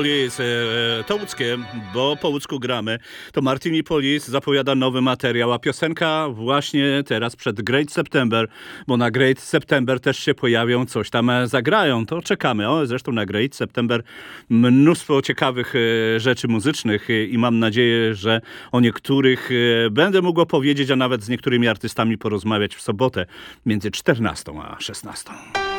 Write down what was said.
Police, to łódzkie, bo po łódzku gramy. To Martini Police zapowiada nowy materiał, a piosenka właśnie teraz przed Great September, bo na Great September też się pojawią, coś tam zagrają. To czekamy. Zresztą na Great September mnóstwo ciekawych rzeczy muzycznych i mam nadzieję, że o niektórych będę mógł opowiedzieć, a nawet z niektórymi artystami porozmawiać w sobotę między 14 a 16.